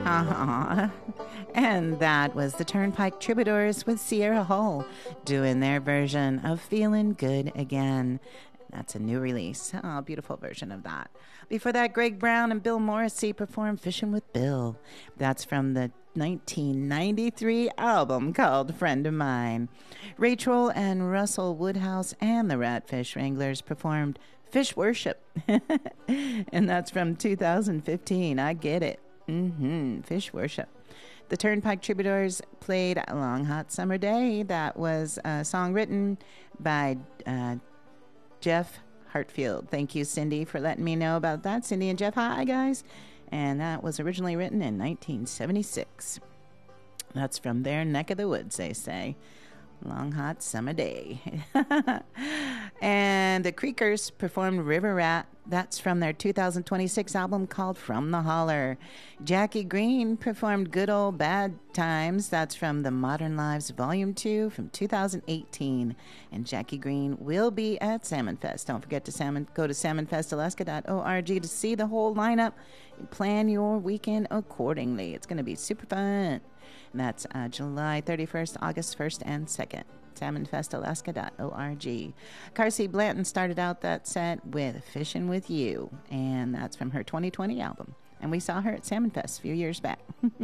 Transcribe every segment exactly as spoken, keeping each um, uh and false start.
Uh-huh. And that was the Turnpike Troubadours with Sierra Hull doing their version of Feeling Good Again. That's a new release. Oh, beautiful version of that. Before that, Greg Brown and Bill Morrissey performed Fishing with Bill. That's from the nineteen ninety-three album called Friend of Mine. Rachel and Russell Woodhouse and the Ratfish Wranglers performed Fish Worship. And that's from two thousand fifteen. I get it. Mm-hmm. Fish Worship. The Turnpike Troubadours played Long Hot Summer Day. That was a song written by uh, Jeff Hartfield. Thank you, Cindy, for letting me know about that. Cindy and Jeff, hi, guys. And that was originally written in nineteen seventy-six. That's from their neck of the woods, they say. Long Hot Summer Day. And the Creekers performed River Rat. That's from their two thousand twenty-six album called From the Holler. Jackie Green performed Good Old Bad Times. That's from the Modern Lives Volume two from two thousand eighteen. And Jackie Green will be at Salmon Fest. Don't forget to salmon, go to salmon fest alaska dot org to see the whole lineup and plan your weekend accordingly. It's going to be super fun. And that's uh, July thirty-first, August first, and second. salmon fest alaska dot org. Carsey Blanton started out that set with Fishing With You, and that's from her twenty twenty album. And we saw her at Salmon Fest a few years back.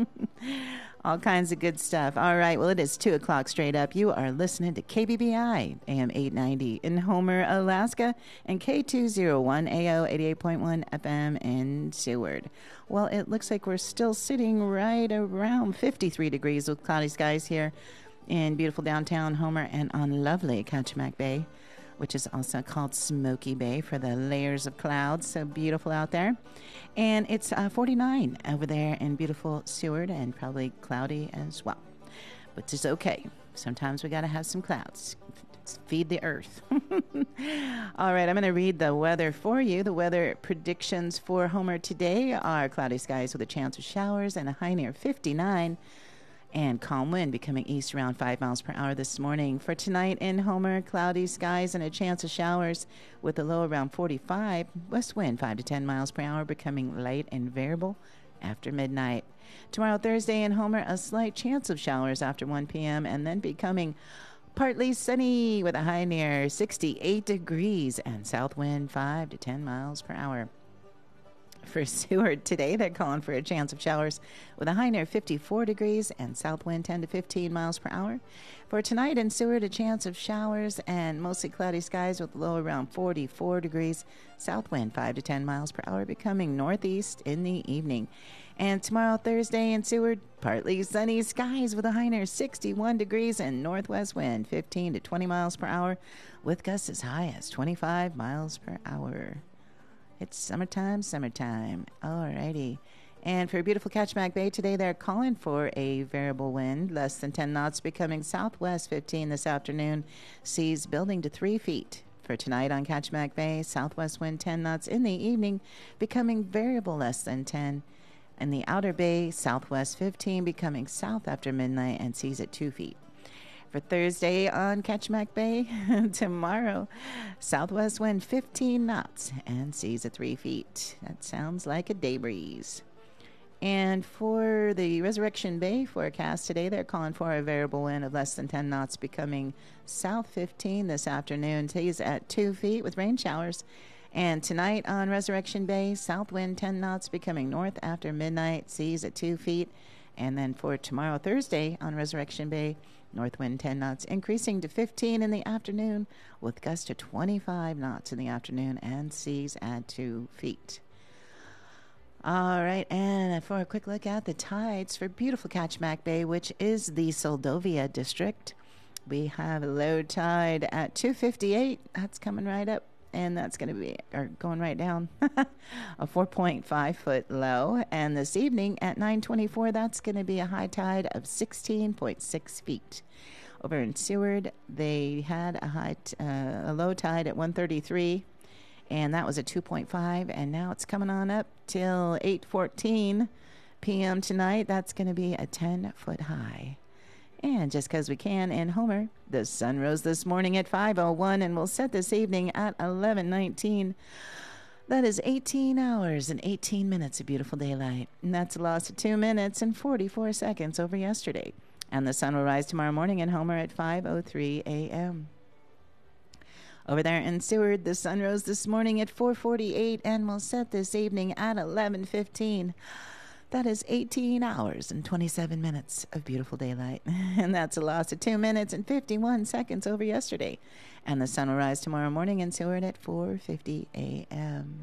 All kinds of good stuff. All right, well, it is two o'clock straight up. You are listening to K B B I, A M eight ninety in Homer, Alaska, and K two oh one A O eighty-eight point one F M in Seward. Well, it looks like we're still sitting right around fifty-three degrees with cloudy skies here in beautiful downtown Homer and on lovely Kachemak Bay, which is also called Smoky Bay for the layers of clouds. So beautiful out there. And it's uh, forty-nine over there in beautiful Seward and probably cloudy as well, which is okay. Sometimes we got to have some clouds. Feed the earth. All right, I'm going to read the weather for you. The weather predictions for Homer today are cloudy skies with a chance of showers and a high near fifty-nine. And calm wind becoming east around five miles per hour this morning. For tonight in Homer, cloudy skies and a chance of showers with a low around forty-five. West wind five to ten miles per hour becoming light and variable after midnight. Tomorrow, Thursday in Homer, a slight chance of showers after one p.m. and then becoming partly sunny with a high near sixty-eight degrees and south wind five to ten miles per hour. For Seward today, they're calling for a chance of showers with a high near fifty-four degrees and south wind ten to fifteen miles per hour. For tonight in Seward, a chance of showers and mostly cloudy skies with a low around forty-four degrees, south wind five to ten miles per hour, becoming northeast in the evening. And tomorrow, Thursday in Seward, partly sunny skies with a high near sixty-one degrees and northwest wind fifteen to twenty miles per hour, with gusts as high as twenty-five miles per hour. It's summertime, summertime. Alrighty. And for beautiful Kachemak Bay today, they're calling for a variable wind, less than ten knots, becoming southwest fifteen this afternoon, seas building to three feet. For tonight on Kachemak Bay, southwest wind ten knots in the evening, becoming variable less than ten. In the outer bay, southwest fifteen, becoming south after midnight, and seas at two feet. For Thursday on Kachemak Bay, tomorrow, southwest wind fifteen knots and seas at three feet. That sounds like a day breeze. And for the Resurrection Bay forecast today, they're calling for a variable wind of less than ten knots, becoming south fifteen this afternoon, seas at two feet with rain showers. And tonight on Resurrection Bay, south wind ten knots, becoming north after midnight, seas at two feet. And then for tomorrow, Thursday, on Resurrection Bay, north wind ten knots, increasing to fifteen in the afternoon, with gusts to twenty-five knots in the afternoon, and seas at two feet. All right, and for a quick look at the tides for beautiful Kachemak Bay, which is the Soldovia district, we have a low tide at two fifty-eight. That's coming right up. And that's going to be, or going right down, a four point five foot low. And this evening at nine twenty-four, that's going to be a high tide of sixteen point six feet. Over in Seward, they had a high, t- uh, a low tide at one thirty-three, and that was a two point five. And now it's coming on up till eight fourteen p.m. tonight. That's going to be a ten foot high. And just because we can in Homer, the sun rose this morning at five oh one and will set this evening at eleven nineteen. That is eighteen hours and eighteen minutes of beautiful daylight. And that's a loss of two minutes and forty-four seconds over yesterday. And the sun will rise tomorrow morning in Homer at five oh three a.m. Over there in Seward, the sun rose this morning at four forty-eight and will set this evening at eleven fifteen. That is eighteen hours and twenty-seven minutes of beautiful daylight. And that's a loss of two minutes and fifty-one seconds over yesterday. And the sun will rise tomorrow morning in Seward at four fifty a.m.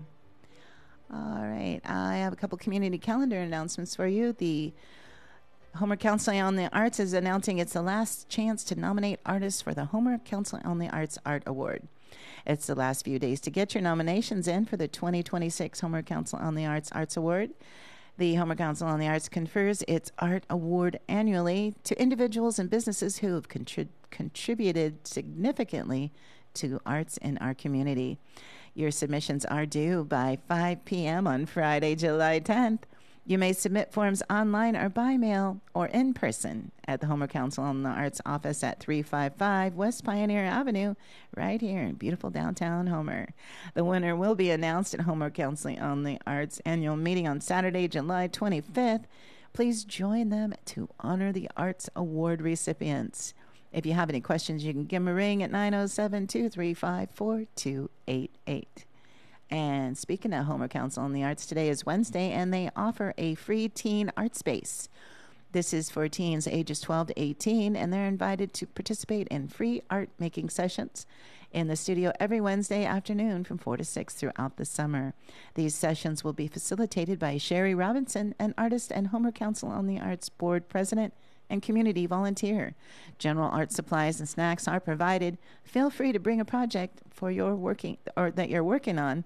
All right. I have a couple community calendar announcements for you. The Homer Council on the Arts is announcing it's the last chance to nominate artists for the Homer Council on the Arts Art Award. It's the last few days to get your nominations in for the twenty twenty-six Homer Council on the Arts Arts Award. The Homer Council on the Arts confers its art award annually to individuals and businesses who have contrib- contributed significantly to arts in our community. Your submissions are due by five p.m. on Friday, July tenth. You may submit forms online or by mail or in person at the Homer Council on the Arts office at three fifty-five West Pioneer Avenue, right here in beautiful downtown Homer. The winner will be announced at Homer Council on the Arts annual meeting on Saturday, July twenty-fifth. Please join them to honor the Arts Award recipients. If you have any questions, you can give them a ring at nine oh seven, two three five, four two eight eight. And speaking of Homer Council on the Arts, today is Wednesday, and they offer a free teen art space. This is for teens ages twelve to eighteen, and they're invited to participate in free art-making sessions in the studio every Wednesday afternoon from four to six throughout the summer. These sessions will be facilitated by Sherry Robinson, an artist and Homer Council on the Arts Board president and community volunteer. General art supplies and snacks are provided. Feel free to bring a project for your working or that you're working on.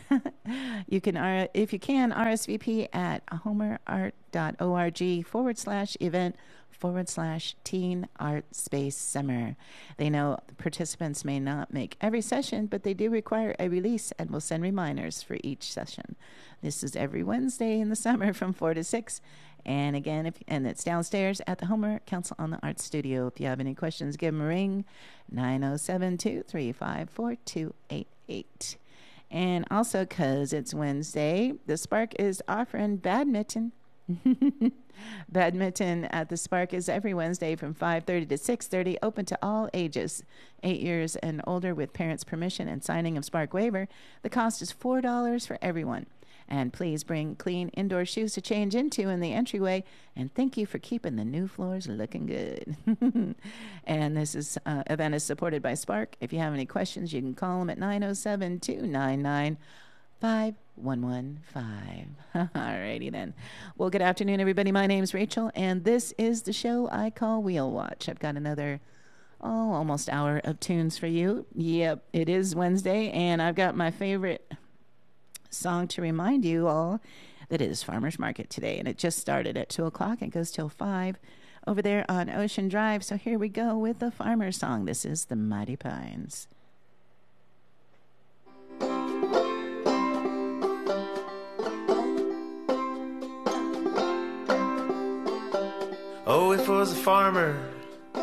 You can, uh, if you can, R S V P at homerart.org forward slash event forward slash teen art space summer. They know participants may not make every session, but they do require a release and will send reminders for each session. This is every Wednesday in the summer from four to six. And again, if and it's downstairs at the Homer Council on the Arts Studio. If you have any questions, give them a ring, nine oh seven, two three five, four two eight eight. And also, because it's Wednesday, the Spark is offering badminton. Badminton at the Spark is every Wednesday from five thirty to six thirty, open to all ages, eight years and older with parents' permission and signing of Spark waiver. The cost is four dollars for everyone. And please bring clean indoor shoes to change into in the entryway. And thank you for keeping the new floors looking good. And this is uh, event is supported by Spark. If you have any questions, you can call them at nine oh seven, two nine nine, five one one five. All righty then. Well, good afternoon, everybody. My name's Rachel, and this is the show I call Wheel Watch. I've got another oh almost hour of tunes for you. Yep, it is Wednesday, and I've got my favorite song to remind you all that it is Farmers Market today, and it just started at two o'clock and goes till five over there on Ocean Drive. So here we go with the farmer song. This is the Mighty Pines. Oh, if I was a farmer,